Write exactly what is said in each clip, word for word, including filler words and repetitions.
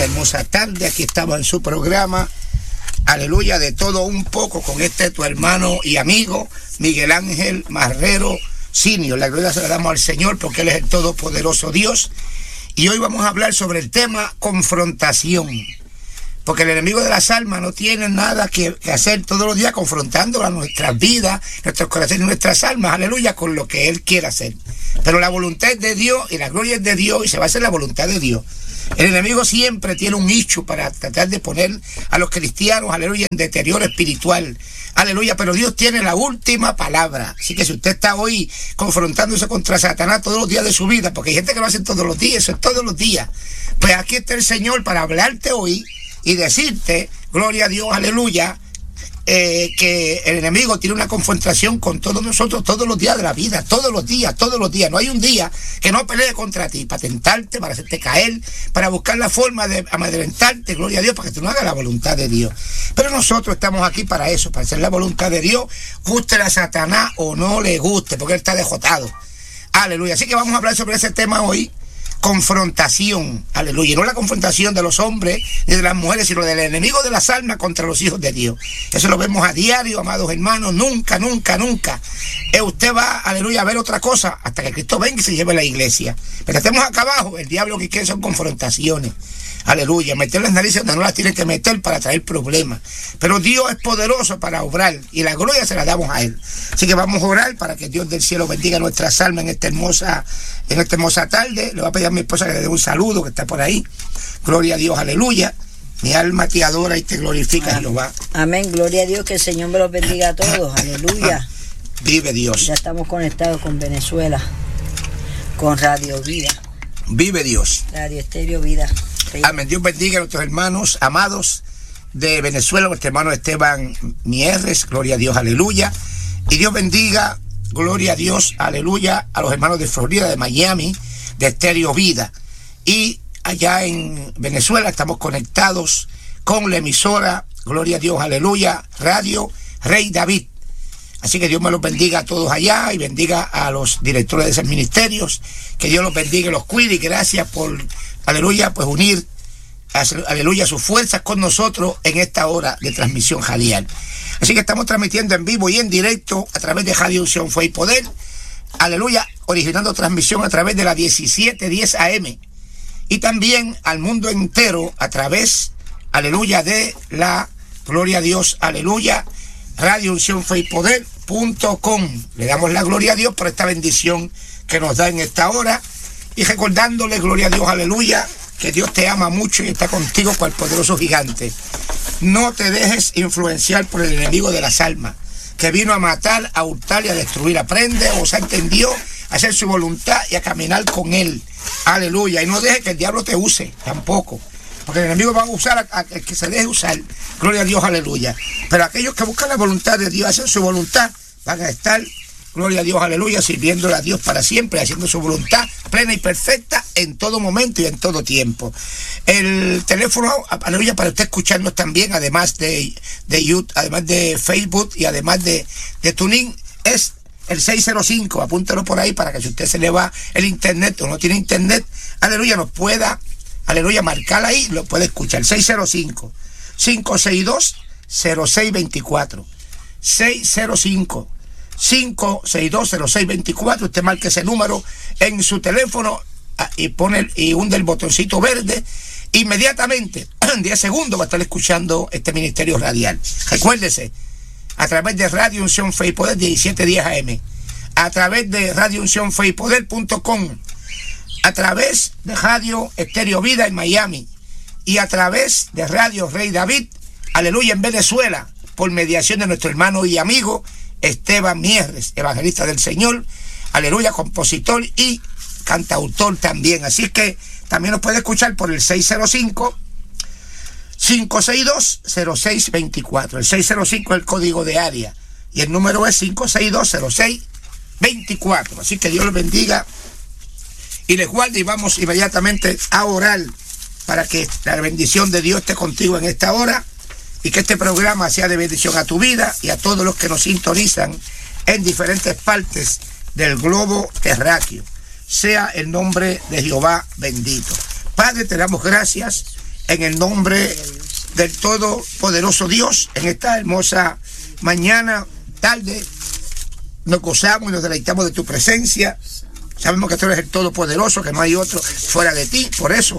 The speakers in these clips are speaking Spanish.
esta hermosa tarde. Aquí estamos en su programa, aleluya, de todo un poco, con este tu hermano y amigo Miguel Ángel Marrero Senior. La gloria se la damos al Señor porque Él es el todopoderoso Dios. Y hoy vamos a hablar sobre el tema confrontación. Porque el enemigo de las almas no tiene nada que, que hacer todos los días confrontando a nuestras vidas, nuestros corazones y nuestras almas, aleluya, con lo que Él quiere hacer. Pero la voluntad es de Dios y la gloria es de Dios y se va a hacer la voluntad de Dios. El enemigo siempre tiene un nicho para tratar de poner a los cristianos, aleluya, en deterioro espiritual. Aleluya, pero Dios tiene la última palabra. Así que si usted está hoy confrontándose contra Satanás todos los días de su vida, porque hay gente que lo hace todos los días, eso es todos los días, pues aquí está el Señor para hablarte hoy y decirte, gloria a Dios, aleluya, eh, que el enemigo tiene una confrontación con todos nosotros todos los días de la vida, todos los días, todos los días. No hay un día que no pelee contra ti, para tentarte, para hacerte caer, para buscar la forma de amedrentarte, gloria a Dios, para que tú no hagas la voluntad de Dios. Pero nosotros estamos aquí para eso, para hacer la voluntad de Dios, guste a Satanás o no le guste, porque él está dejotado. Aleluya. Así que vamos a hablar sobre ese tema hoy. Confrontación, aleluya, y no la confrontación de los hombres ni de las mujeres, sino del enemigo de las almas contra los hijos de Dios. Eso lo vemos a diario, amados hermanos. Nunca, nunca, nunca eh, usted va, aleluya, a ver otra cosa hasta que Cristo venga y se lleve la iglesia. Pero estemos acá abajo, el diablo que quiere son confrontaciones. Aleluya, meter las narices donde no las tiene que meter para traer problemas. Pero Dios es poderoso para obrar y la gloria se la damos a Él. Así que vamos a orar para que Dios del cielo bendiga nuestras almas en esta hermosa, en esta hermosa tarde. Le voy a pedir a mi esposa que le dé un saludo, que está por ahí. Gloria a Dios, aleluya. Mi alma te adora y te glorifica, Jehová. Amén, gloria a Dios, que el Señor me los bendiga a todos, aleluya. Vive Dios. Ya estamos conectados con Venezuela, con Radio Vida. Vive Dios. Radio Estéreo Vida. Amén. Dios bendiga a nuestros hermanos amados de Venezuela, nuestro hermano Esteban Mieres, gloria a Dios, aleluya. Y Dios bendiga, gloria a Dios, aleluya, a los hermanos de Florida, de Miami, de Estéreo Vida. Y allá en Venezuela estamos conectados con la emisora, gloria a Dios, aleluya, Radio Rey David. Así que Dios me los bendiga a todos allá y bendiga a los directores de esos ministerios. Que Dios los bendiga y los cuide. Y gracias por, aleluya, pues unir, aleluya, sus fuerzas con nosotros en esta hora de transmisión radial. Así que estamos transmitiendo en vivo y en directo a través de Radio Unción Fe y Poder. Aleluya, originando transmisión a través de la diecisiete diez A M. Y también al mundo entero a través, aleluya, de la, gloria a Dios, aleluya, Radio Unción Fe y Poder punto com. Le damos la gloria a Dios por esta bendición que nos da en esta hora y recordándole, gloria a Dios, aleluya, que Dios te ama mucho y está contigo cual poderoso gigante. No te dejes influenciar por el enemigo de las almas, que vino a matar, a hurtar y a destruir. Aprende o se entendió a hacer su voluntad y a caminar con Él. Aleluya. Y no dejes que el diablo te use tampoco, porque el enemigo va a usar a, a el que se deje usar. Gloria a Dios, aleluya. Pero aquellos que buscan la voluntad de Dios, hacen su voluntad, van a estar, gloria a Dios, aleluya, sirviéndole a Dios para siempre, haciendo su voluntad plena y perfecta en todo momento y en todo tiempo. El teléfono, aleluya, para usted escucharnos también, además de, de YouTube, además de Facebook y además de, de TuneIn, es el seis cero cinco, apúntalo por ahí para que si usted se le va el internet o no tiene internet, aleluya, nos pueda, aleluya, marcar ahí, lo puede escuchar. seis cero cinco, cinco seis dos, cero seis dos cuatro. seis cero cinco, cinco seis dos, cero seis dos cuatro. Usted marque ese número en su teléfono y pone y hunde el botoncito verde. Inmediatamente, en diez segundos, va a estar escuchando este ministerio radial. Recuérdese, a través de Radio Unción Fe y Poder, diecisiete diez A M, a través de Radio Unción Fe y Poder punto com, a través de Radio Estéreo Vida en Miami y a través de Radio Rey David, aleluya, en Venezuela, por mediación de nuestro hermano y amigo Esteban Mieres, evangelista del Señor, aleluya, compositor y cantautor también. Así que también nos puede escuchar por el seis cero cinco, cinco seis dos, cero seis dos cuatro. El seis cero cinco es el código de área y el número es cinco seis dos, cero seis dos cuatro. Así que Dios los bendiga y les guarde, y vamos inmediatamente a orar para que la bendición de Dios esté contigo en esta hora y que este programa sea de bendición a tu vida y a todos los que nos sintonizan en diferentes partes del globo terráqueo. Sea el nombre de Jehová bendito. Padre, te damos gracias en el nombre del Todopoderoso Dios, en esta hermosa mañana, tarde, nos gozamos y nos deleitamos de tu presencia. Sabemos que tú eres el Todopoderoso, que no hay otro fuera de ti. Por eso,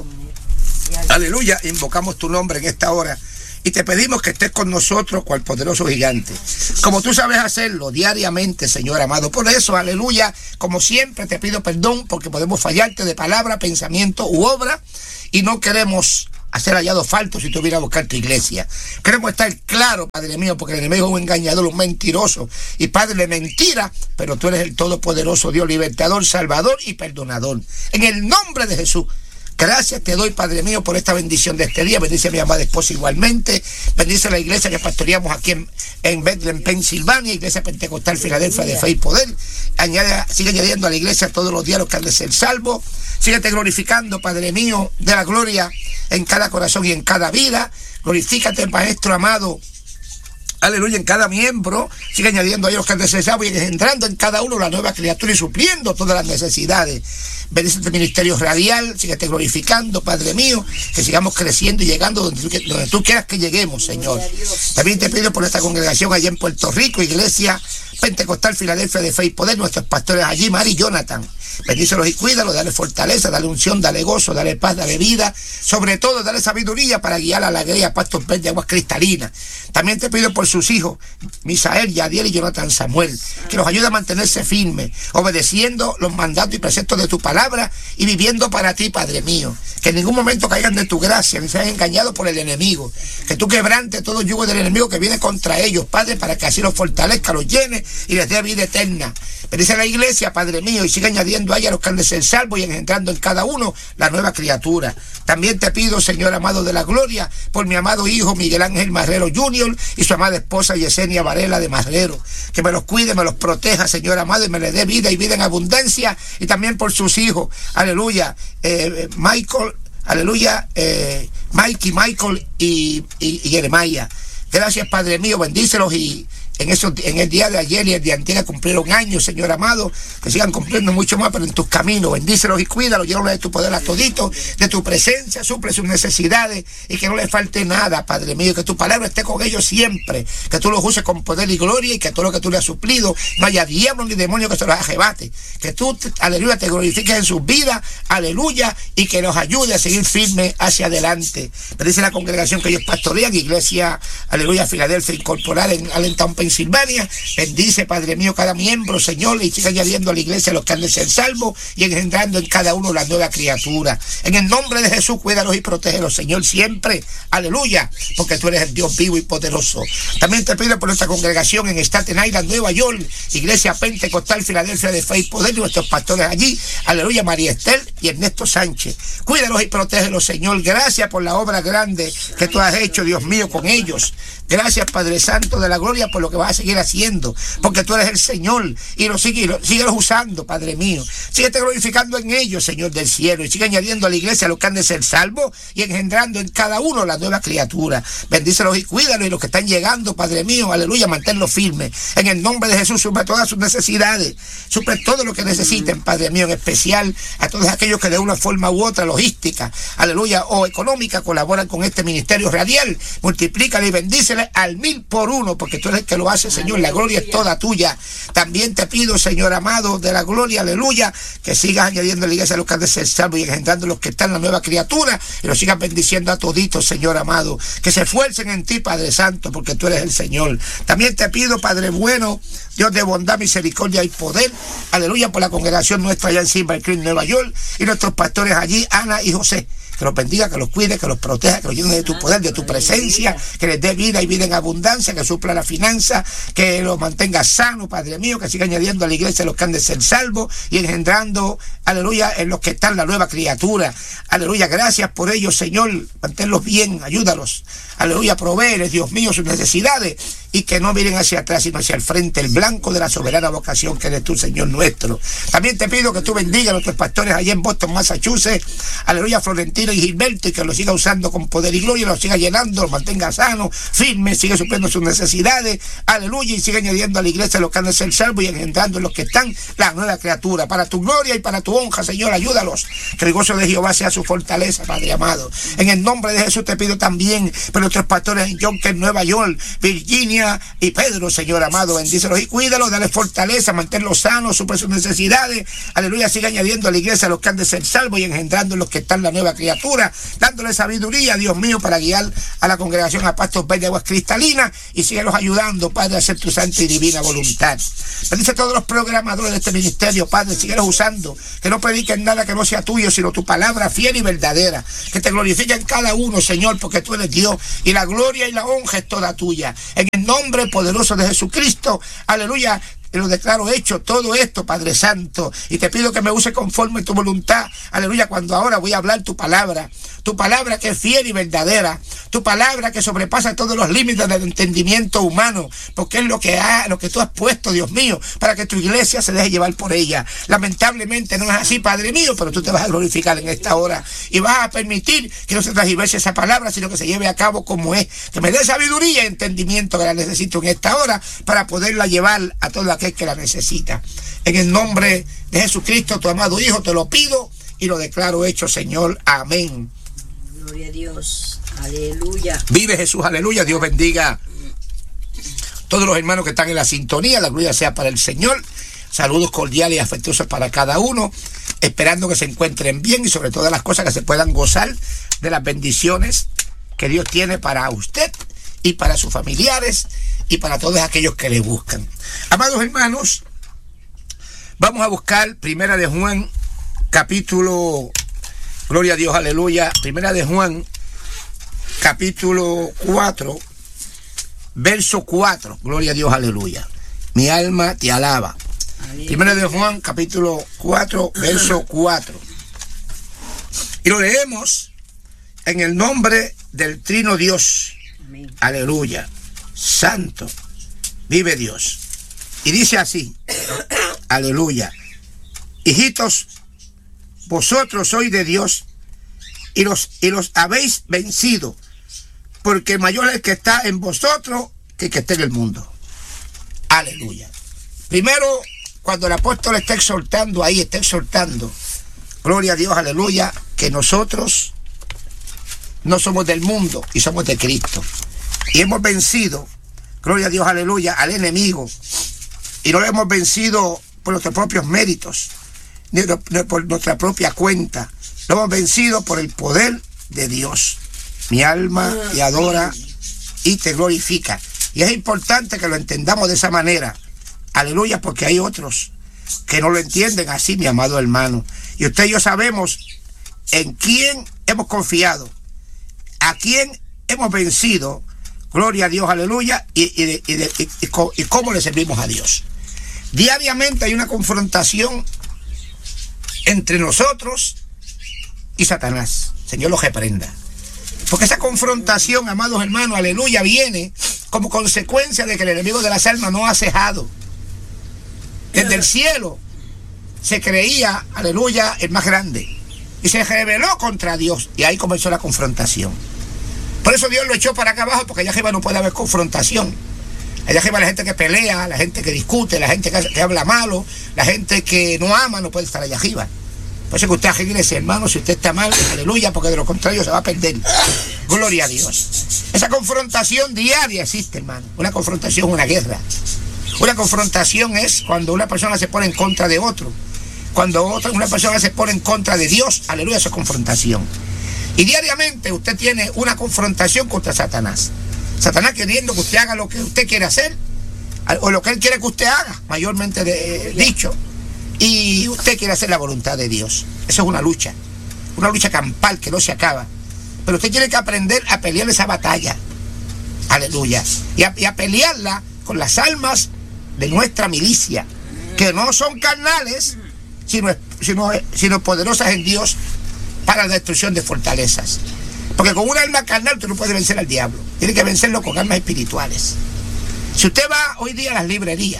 aleluya, invocamos tu nombre en esta hora y te pedimos que estés con nosotros cual poderoso gigante, como tú sabes hacerlo diariamente, Señor amado. Por eso, aleluya, como siempre te pido perdón porque podemos fallarte de palabra, pensamiento u obra, y no queremos hacer hallado falto si tú vienes a buscar tu iglesia. Queremos estar claros, Padre mío, porque el enemigo es un engañador, un mentiroso y padre de mentira, pero tú eres el Todopoderoso Dios, libertador, salvador y perdonador. En el nombre de Jesús, gracias te doy, Padre mío, por esta bendición de este día. Bendice a mi amada esposa igualmente. Bendice a la iglesia que pastoreamos aquí en, en Bethlehem, Pensilvania, Iglesia Pentecostal Filadelfia de Fe y Poder. Añade, sigue añadiendo a la iglesia todos los días los que han de ser salvos. Síguete glorificando, Padre mío, de la gloria en cada corazón y en cada vida. Glorifícate, Maestro amado, aleluya, en cada miembro. Sigue añadiendo a ellos que han de ser salvos y engendrando en cada uno la nueva criatura y supliendo todas las necesidades. Bendice este ministerio radial, síguete glorificando, Padre mío, que sigamos creciendo y llegando donde tú, donde tú quieras que lleguemos, Señor. También te pido por esta congregación allá en Puerto Rico, Iglesia Pentecostal Filadelfia de Fe y Poder, nuestros pastores allí, Mari y Jonathan. Bendícelos y cuídalos, dale fortaleza, dale unción, dale gozo, dale paz, dale vida. Sobre todo, dale sabiduría para guiar a la alegría, pastos verdes, aguas cristalinas. También te pido por sus hijos, Misael, Yadiel y Jonathan Samuel, que los ayude a mantenerse firmes, obedeciendo los mandatos y preceptos de tu palabra y viviendo para ti, Padre mío. Que en ningún momento caigan de tu gracia, ni sean engañados por el enemigo. Que tú quebrantes todo yugo del enemigo que viene contra ellos, Padre, para que así los fortalezca, los llene y les dé vida eterna. Bendice a la iglesia, Padre mío, y siga añadiendo a ella los que han de ser salvos y engendrando en cada uno la nueva criatura. También te pido, Señor amado de la gloria, por mi amado hijo Miguel Ángel Marrero junior y su amada esposa Yesenia Varela de Marrero, que me los cuide, me los proteja, Señor amado, y me le dé vida y vida en abundancia. Y también por sus hijos, aleluya, eh, Michael, aleluya, eh, Mikey, Michael y, y, y Jeremiah. Gracias, Padre mío, bendícelos y En, eso, en el día de ayer y el día anterior cumplieron años, Señor amado, que sigan cumpliendo mucho más, pero en tus caminos. Bendícelos y cuídalos, llévalos de tu poder a toditos, de tu presencia, suple sus necesidades y que no les falte nada, Padre mío, que tu palabra esté con ellos siempre, que tú los uses con poder y gloria y que todo lo que tú le has suplido no haya diablo ni demonio que se los arrebate, que tú, aleluya, te glorifiques en sus vidas, aleluya, y que los ayude a seguir firmes hacia adelante. Bendice la congregación que ellos pastorean, Iglesia, aleluya, Filadelfia Incorporal en Allentown, Pensilvania. Bendice, Padre mío, cada miembro, Señor, y siga añadiendo a la iglesia los que han de ser salvos y engendrando en cada uno la nueva criatura. En el nombre de Jesús, cuídalos y protégelos, Señor, siempre, aleluya, porque tú eres el Dios vivo y poderoso. También te pido por nuestra congregación en Staten Island, Nueva York, Iglesia Pentecostal Filadelfia de Fe y Poder, y nuestros pastores allí, aleluya, María Estel y Ernesto Sánchez. Cuídalos y protégelos, Señor. Gracias por la obra grande que tú has hecho, Dios mío, con ellos. Gracias, Padre Santo de la gloria, por lo que vas a seguir haciendo, porque tú eres el Señor y lo sigue, lo, síguelos usando, Padre mío. Síguete glorificando en ellos, Señor del cielo, y sigue añadiendo a la iglesia los que han de ser salvos y engendrando en cada uno la nueva criatura. Bendícelos y cuídalos, y los que están llegando, Padre mío, aleluya, manténlos firmes. En el nombre de Jesús, suple todas sus necesidades, suple todo lo que necesiten, Padre mío, en especial a todos aquellos que de una forma u otra, logística, aleluya, o económica, colaboran con este ministerio radial. Multiplícale y bendícele al mil por uno, porque tú eres el que lo hace, Señor. La gloria es toda tuya. También te pido, Señor amado de la gloria, aleluya, que sigas añadiendo a la iglesia a los que han de ser salvos y engendrando a los que están en la nueva criatura, y los sigas bendiciendo a toditos, Señor amado, que se esfuercen en ti, Padre Santo, porque tú eres el Señor. También te pido, Padre bueno, Dios de bondad, misericordia y poder, aleluya, por la congregación nuestra allá en Silver Creek, Nueva York, y nuestros pastores allí, Ana y José. Que los bendiga, que los cuide, que los proteja, que los llene de tu poder, de tu presencia, que les dé vida y vida en abundancia, que supla la finanza, que los mantenga sanos, Padre mío, que siga añadiendo a la iglesia los que han de ser salvos y engendrando, aleluya, en los que están la nueva criatura. Aleluya, gracias por ellos, Señor. Manténlos bien, ayúdalos. Aleluya, provéeles, Dios mío, sus necesidades y que no miren hacia atrás, sino hacia el frente, el blanco de la soberana vocación que eres tú, Señor nuestro. También te pido que tú bendigas a nuestros pastores allá en Boston, Massachusetts, aleluya, Florentino y Gilberto, y que los siga usando con poder y gloria, los siga llenando, los mantenga sanos, firmes, sigue supliendo sus necesidades, aleluya, y sigue añadiendo a la iglesia los que han de ser salvos y engendrando en los que están la nueva criatura, para tu gloria y para tu honra, Señor, ayúdalos, que el gozo de Jehová sea su fortaleza, Padre amado. En el nombre de Jesús te pido también por nuestros pastores en Yonkers, Nueva York, Virginia y Pedro, Señor amado, bendícelos y cuídalos, dale fortaleza, manténlos sanos, supre sus necesidades, aleluya, sigue añadiendo a la iglesia los que han de ser salvos y engendrando en los que están la nueva criatura, dándole sabiduría, Dios mío, para guiar a la congregación a pastos verdes de aguas cristalinas, y síguelos ayudando, Padre, a hacer tu santa y divina voluntad. Bendice a todos los programadores de este ministerio, Padre, síguelos usando, que no prediquen nada que no sea tuyo, sino tu palabra fiel y verdadera, que te glorifiquen cada uno, Señor, porque tú eres Dios, y la gloria y la honra es toda tuya. En el nombre poderoso de Jesucristo, aleluya, te lo declaro hecho todo esto, Padre Santo, y te pido que me use conforme a tu voluntad, aleluya, cuando ahora voy a hablar tu palabra, tu palabra que es fiel y verdadera, tu palabra que sobrepasa todos los límites del entendimiento humano, porque es lo que ha, lo que tú has puesto, Dios mío, para que tu iglesia se deje llevar por ella. Lamentablemente no es así, Padre mío, pero tú te vas a glorificar en esta hora y vas a permitir que no se transgiverse esa palabra, sino que se lleve a cabo como es, que me dé sabiduría y entendimiento que la necesito en esta hora para poderla llevar a todo aquel que la necesita. En el nombre de Jesucristo, tu amado Hijo, te lo pido y lo declaro hecho, Señor. Amén. Gloria a Dios. Aleluya. Vive Jesús, aleluya. Dios bendiga todos los hermanos que están en la sintonía. La gloria sea para el Señor. Saludos cordiales y afectuosos para cada uno, esperando que se encuentren bien y sobre todas las cosas que se puedan gozar de las bendiciones que Dios tiene para usted y para sus familiares y para todos aquellos que le buscan. Amados hermanos, vamos a buscar Primera de Juan, capítulo, gloria a Dios, aleluya, Primera de Juan, capítulo cuatro, verso cuatro, gloria a Dios, aleluya. Mi alma te alaba. Aleluya. Primera de Juan, capítulo cuatro, verso cuatro. Y lo leemos en el nombre del Trino Dios. Amén. Aleluya. Santo, vive Dios. Y dice así, aleluya, hijitos, vosotros sois de Dios y los, y los habéis vencido, porque mayor es el que está en vosotros que el que está en el mundo. Aleluya. Primero, cuando el apóstol está exhortando ahí, está exhortando, gloria a Dios, aleluya, que nosotros no somos del mundo y somos de Cristo. Y hemos vencido, gloria a Dios, aleluya, al enemigo. Y no lo hemos vencido por nuestros propios méritos, ni por nuestra propia cuenta. Lo hemos vencido por el poder de Dios. Mi alma te adora y te glorifica. Y es importante que lo entendamos de esa manera. Aleluya, porque hay otros que no lo entienden así, mi amado hermano. Y usted y yo sabemos en quién hemos confiado, a quién hemos vencido. Gloria a Dios, aleluya, y, y, y, y, y, y cómo le servimos a Dios. Diariamente hay una confrontación entre nosotros y Satanás. Señor los reprenda. Porque esa confrontación, amados hermanos, aleluya, viene como consecuencia de que el enemigo de las almas no ha cejado. Desde el cielo se creía, aleluya, el más grande. Y se rebeló contra Dios. Y ahí comenzó la confrontación. Por eso Dios lo echó para acá abajo, porque allá arriba no puede haber confrontación. Allá arriba la gente que pelea, la gente que discute, la gente que, que habla malo, la gente que no ama no puede estar allá arriba. Por eso que usted arregle, hermano, si usted está mal, aleluya, porque de lo contrario se va a perder. Gloria a Dios. Esa confrontación diaria existe, hermano. Una confrontación, una guerra. Una confrontación es cuando una persona se pone en contra de otro. Cuando otra, una persona se pone en contra de Dios, aleluya, eso es confrontación. Y diariamente usted tiene una confrontación contra Satanás. Satanás queriendo que usted haga lo que usted quiere hacer, o lo que él quiere que usted haga, mayormente de, eh, dicho. Y usted quiere hacer la voluntad de Dios. Eso es una lucha, una lucha campal que no se acaba. Pero usted tiene que aprender a pelear esa batalla. Aleluya. Y a, y a pelearla con las almas de nuestra milicia, que no son carnales, sino, sino, sino poderosas en Dios, para la destrucción de fortalezas. Porque con un alma carnal tú no puedes vencer al diablo. Tiene que vencerlo con armas espirituales. Si usted va hoy día a las librerías,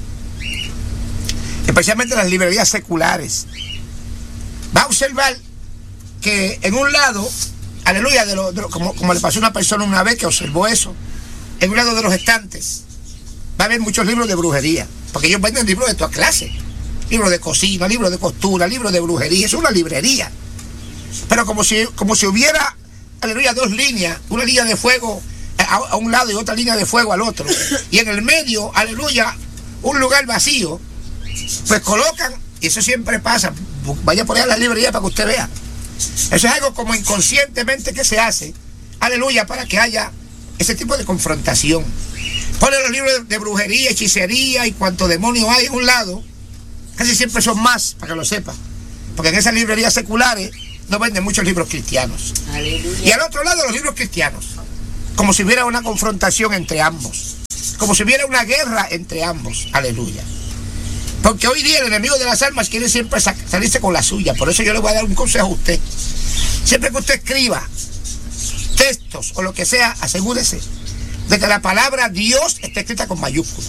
especialmente las librerías seculares, va a observar que en un lado, aleluya, de lo, de lo, como, como le pasó a una persona una vez que observó eso, en un lado de los estantes, va a haber muchos libros de brujería, porque ellos venden libros de toda clase. Libros de cocina, libros de costura, libros de brujería. Es una librería. Pero como si, como si hubiera, aleluya, dos líneas, una línea de fuego a, a un lado y otra línea de fuego al otro. Y en el medio, aleluya, un lugar vacío. Pues colocan, y eso siempre pasa, vaya por allá a la librería para que usted vea. Eso es algo como inconscientemente que se hace, aleluya, para que haya ese tipo de confrontación. Ponen los libros de, de brujería, hechicería y cuanto demonio hay en un lado. Casi siempre son más, para que lo sepa. Porque en esas librerías seculares no venden muchos libros cristianos. Aleluya. Y al otro lado los libros cristianos. Como si hubiera una confrontación entre ambos. Como si hubiera una guerra entre ambos. Aleluya. Porque hoy día el enemigo de las almas quiere siempre salirse con la suya. Por eso yo le voy a dar un consejo a usted. Siempre que usted escriba textos o lo que sea, asegúrese de que la palabra Dios esté escrita con mayúsculas.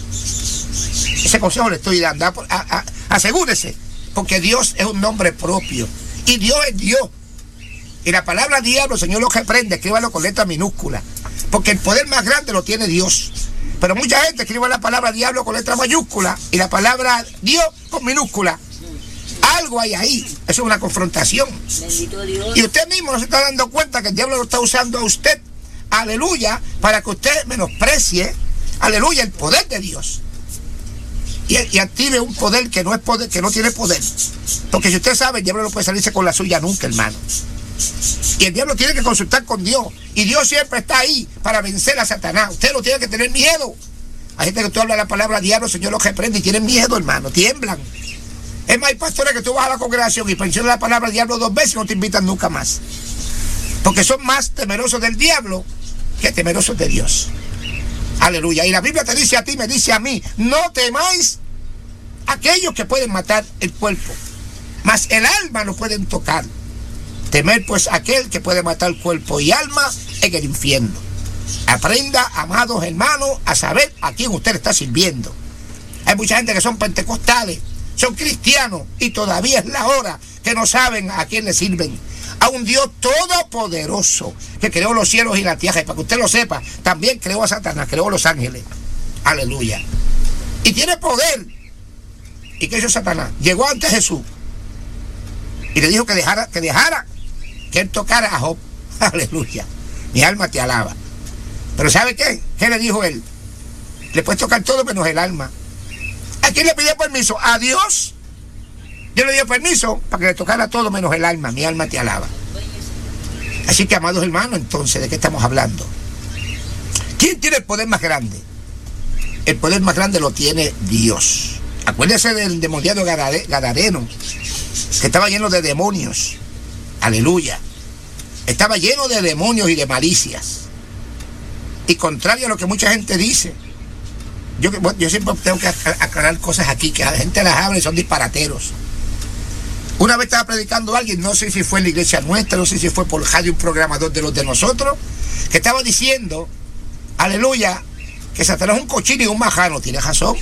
Ese consejo le estoy dando. A, a, asegúrese, porque Dios es un nombre propio. Y Dios es Dios. Y la palabra diablo, Señor, lo reprende, escríbalo con letra minúscula. Porque el poder más grande lo tiene Dios. Pero mucha gente escribe la palabra diablo con letra mayúscula y la palabra Dios con minúscula. Algo hay ahí. Eso es una confrontación. Bendito Dios. Y usted mismo no se está dando cuenta que el diablo lo está usando a usted, aleluya, para que usted menosprecie, aleluya, el poder de Dios. Y, y active un poder que no es poder, que no tiene poder. Porque si usted sabe, el diablo no puede salirse con la suya nunca, hermano. Y el diablo tiene que consultar con Dios. Y Dios siempre está ahí para vencer a Satanás. Usted no tiene que tener miedo. Hay gente que tú hablas la palabra diablo, Señor lo reprende y tienen miedo, hermano, tiemblan. Es más, hay pastores que tú vas a la congregación y mencionas la palabra diablo dos veces y no te invitan nunca más. Porque son más temerosos del diablo que temerosos de Dios. Aleluya. Y la Biblia te dice a ti, me dice a mí, no temáis aquellos que pueden matar el cuerpo, mas el alma no pueden tocar. Temer pues aquel que puede matar cuerpo y alma en el infierno. Aprenda, amados hermanos, a saber a quién usted está sirviendo. Hay mucha gente que son pentecostales, son cristianos y todavía es la hora que no saben a quién le sirven. A un Dios todopoderoso que creó los cielos y la tierra. Y para que usted lo sepa, también creó a Satanás, creó a los ángeles. Aleluya. Y tiene poder. ¿Y qué hizo Satanás? Llegó ante Jesús y le dijo que dejara, que dejara que él tocara a Job. Aleluya. Mi alma te alaba. Pero ¿sabe qué? ¿Qué le dijo él? Le puedes tocar todo menos el alma. ¿A quién le pidió permiso? A Dios. Dios le dio permiso para que le tocara todo menos el alma. Mi alma te alaba. Así que, amados hermanos, entonces, ¿de qué estamos hablando? ¿Quién tiene el poder más grande? El poder más grande lo tiene Dios. Acuérdese del endemoniado Gadareno, que estaba lleno de demonios. Aleluya. Estaba lleno de demonios y de malicias. Y contrario a lo que mucha gente dice, yo, yo siempre tengo que aclarar cosas aquí, que la gente las habla y son disparateros. Una vez estaba predicando a alguien, no sé si fue en la iglesia nuestra, no sé si fue por radio, un programador de los de nosotros, que estaba diciendo, aleluya, que Satanás es un cochino y un majano. Tiene razón.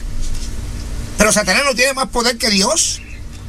Pero Satanás no tiene más poder que Dios.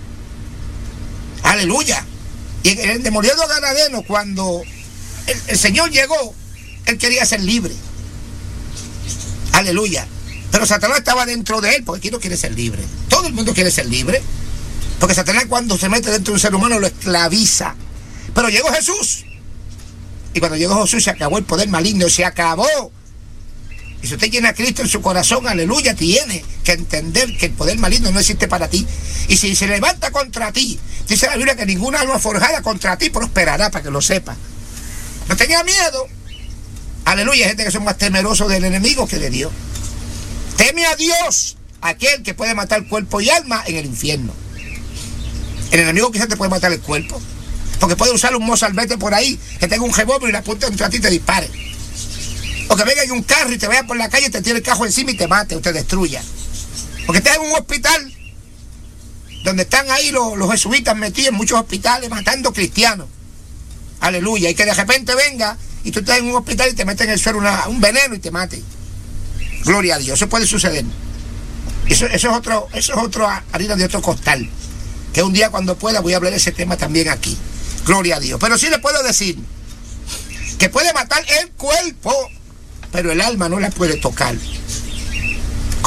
Aleluya. Y el endemoniado Gadareno, cuando el, el Señor llegó, él quería ser libre. Aleluya. Pero Satanás estaba dentro de él, porque ¿quién no quiere ser libre? Todo el mundo quiere ser libre. Porque Satanás, cuando se mete dentro de un ser humano, lo esclaviza. Pero llegó Jesús. Y cuando llegó Jesús, se acabó el poder maligno, se acabó. Y si usted tiene a Cristo en su corazón, aleluya, tiene que entender que el poder maligno no existe para ti. Y si se levanta contra ti, dice la Biblia que ninguna alma forjada contra ti prosperará, para que lo sepa. No tenga miedo. Aleluya, hay gente que son más temerosos del enemigo que de Dios. Teme a Dios, aquel que puede matar cuerpo y alma en el infierno. El enemigo quizás te puede matar el cuerpo, porque puede usar un mozalbete por ahí, que tenga un revólver y la apunte contra ti y te dispare. O que venga en un carro y te vaya por la calle y te tire el cajo encima y te mate o te destruya. Porque estás en un hospital donde están ahí los, los jesuitas metidos en muchos hospitales matando cristianos. Aleluya. Y que de repente venga y tú estás en un hospital y te meten en el suelo una, un veneno y te mate. Gloria a Dios. Eso puede suceder. Eso, eso es otro, eso es otro harina de otro costal. Que un día cuando pueda voy a hablar de ese tema también aquí. Gloria a Dios. Pero sí le puedo decir que puede matar el cuerpo, pero el alma no la puede tocar.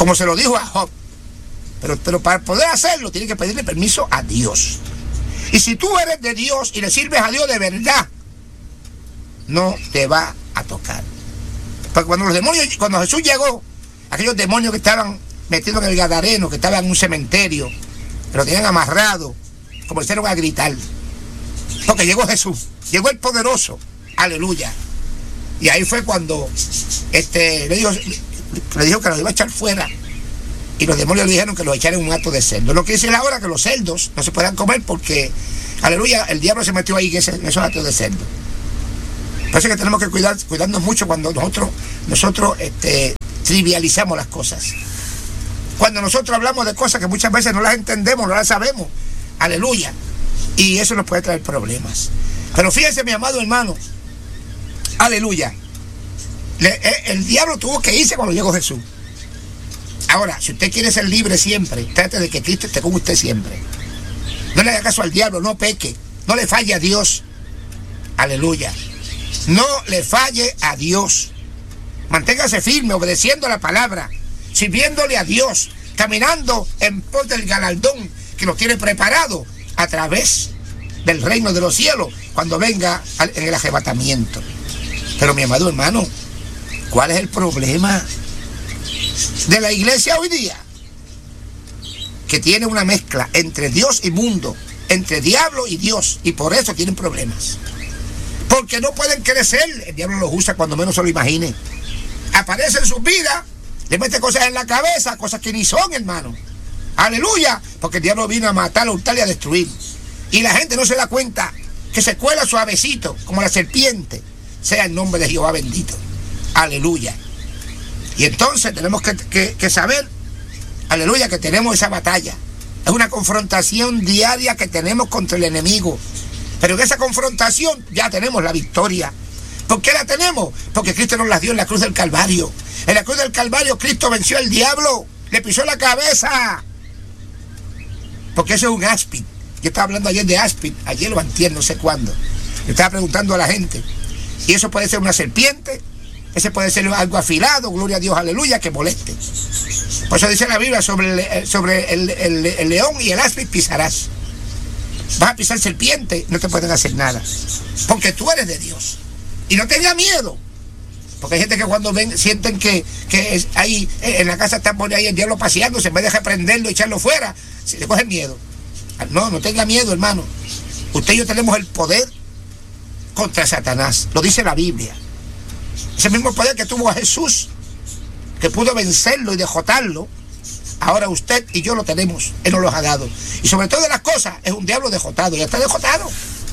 como se lo dijo a Job. Pero, pero para poder hacerlo, tiene que pedirle permiso a Dios. Y si tú eres de Dios y le sirves a Dios de verdad, no te va a tocar. Porque cuando los demonios, cuando Jesús llegó, aquellos demonios que estaban metidos en el Gadareno, que estaban en un cementerio, que lo tenían amarrado, comenzaron a gritar. Porque llegó Jesús, llegó el poderoso, aleluya. Y ahí fue cuando este, le, dijo, le dijo que los iba a echar fuera. Y los demonios le dijeron que los echaran en un acto de cerdo. Lo que dice ahora que los cerdos no se puedan comer porque, aleluya, el diablo se metió ahí en, ese, en esos actos de cerdo. Por eso es que tenemos que cuidar, cuidarnos mucho cuando nosotros, nosotros este, trivializamos las cosas. Cuando nosotros hablamos de cosas que muchas veces no las entendemos, no las sabemos. Aleluya. Y eso nos puede traer problemas. Pero fíjense, mi amado hermano, aleluya, Le, el diablo tuvo que irse cuando llegó Jesús. Ahora, si usted quiere ser libre siempre, trate de que Cristo esté con usted siempre. No le haga caso al diablo, no peque, no le falle a Dios. Aleluya. No le falle a Dios. Manténgase firme, obedeciendo la palabra, sirviéndole a Dios, caminando en pos del galardón que nos tiene preparado a través del reino de los cielos cuando venga en el arrebatamiento. Pero mi amado hermano, ¿cuál es el problema de la iglesia hoy día? Que tiene una mezcla entre Dios y mundo, entre diablo y Dios, y por eso tienen problemas. Porque no pueden crecer, el diablo los usa cuando menos se lo imagine. Aparece en sus vidas, le mete cosas en la cabeza, cosas que ni son, hermano. Aleluya, porque el diablo vino a matar, a hurtar y a destruir. Y la gente no se da cuenta que se cuela suavecito, como la serpiente. Sea el nombre de Jehová bendito. Aleluya. Y entonces tenemos que, que, que saber, aleluya, que tenemos esa batalla. Es una confrontación diaria que tenemos contra el enemigo. Pero en esa confrontación ya tenemos la victoria. ¿Por qué la tenemos? Porque Cristo nos la dio en la cruz del Calvario. En la cruz del Calvario Cristo venció al diablo, le pisó la cabeza. Porque eso es un áspid. Yo estaba hablando ayer de áspid, ayer lo antier, no sé cuándo. Le estaba preguntando a la gente. Y eso puede ser una serpiente, ese puede ser algo afilado, gloria a Dios, aleluya, que moleste. Por eso dice la Biblia, sobre el, sobre el, el, el león y el áspid pisarás. Vas a pisar serpiente, no te pueden hacer nada. Porque tú eres de Dios. Y no tengas miedo. Porque hay gente que cuando ven, sienten que, que es ahí en la casa está por ahí el diablo paseándose, en vez de reprenderlo y echarlo fuera, se le coge miedo. No, no tenga miedo, hermano. Usted y yo tenemos el poder contra Satanás. Lo dice la Biblia. Ese mismo poder que tuvo a Jesús, que pudo vencerlo y derrotarlo, ahora usted y yo lo tenemos. Él nos lo ha dado. Y sobre todas las cosas, es un diablo derrotado. Ya está derrotado.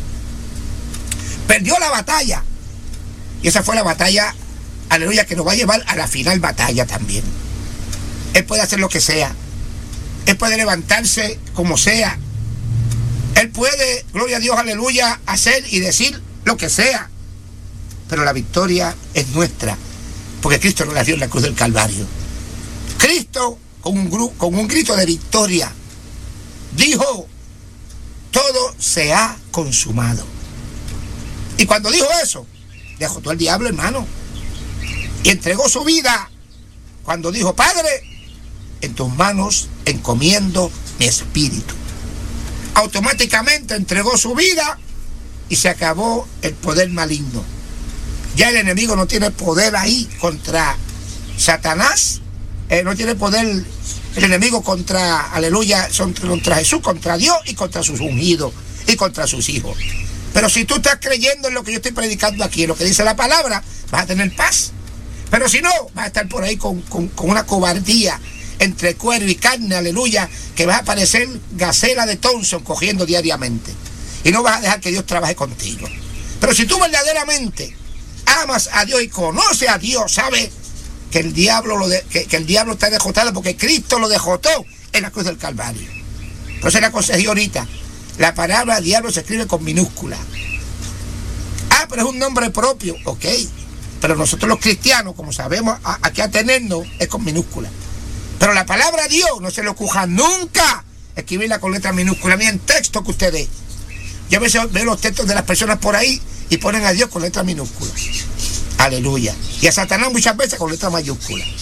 Perdió la batalla. Y esa fue la batalla, aleluya, que nos va a llevar a la final batalla también. Él puede hacer lo que sea. Él puede levantarse como sea. Él puede, gloria a Dios, aleluya, hacer y decir lo que sea. Pero la victoria es nuestra, porque Cristo nos la dio en la cruz del Calvario. Cristo, con un, gru- con un grito de victoria, dijo, todo se ha consumado. Y cuando dijo eso, dejó todo el diablo, hermano, y entregó su vida. Cuando dijo, Padre, en tus manos encomiendo mi espíritu. Automáticamente entregó su vida y se acabó el poder maligno. Ya el enemigo no tiene poder ahí contra Satanás, eh, no tiene poder el enemigo contra, aleluya, contra Jesús, contra Dios y contra sus ungidos y contra sus hijos. Pero si tú estás creyendo en lo que yo estoy predicando aquí, en lo que dice la palabra, vas a tener paz. Pero si no, vas a estar por ahí con, con, con una cobardía entre cuero y carne, aleluya, que vas a parecer gacela de Thompson cogiendo diariamente. Y no vas a dejar que Dios trabaje contigo. Pero si tú verdaderamente amas a Dios y conoces a Dios, sabes que el diablo lo de, que, que el diablo está derrotado porque Cristo lo derrotó en la cruz del Calvario. Por eso le aconsejé ahorita, la palabra diablo se escribe con minúscula. Ah, pero es un nombre propio, ok. Pero nosotros los cristianos, como sabemos a, a qué atenernos, es con minúscula. Pero la palabra Dios no se le ocurra nunca escribirla con letra minúscula, ni en texto que usted dé. Yo a veces veo los textos de las personas por ahí y ponen a Dios con letra minúscula. Aleluya. Y a Satanás muchas veces con letra mayúscula.